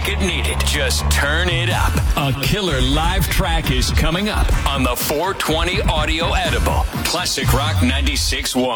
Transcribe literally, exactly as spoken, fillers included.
ticket needed. Just turn it up. A killer live track is coming up on the four twenty Audio Edible. Classic Rock ninety-six point one.